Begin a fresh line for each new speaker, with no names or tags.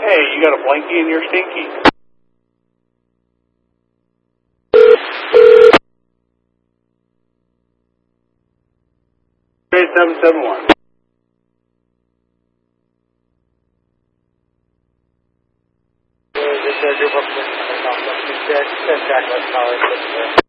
Hey, you got a blankie in your stinky? 8771.
This is a group of 6 Jack West College.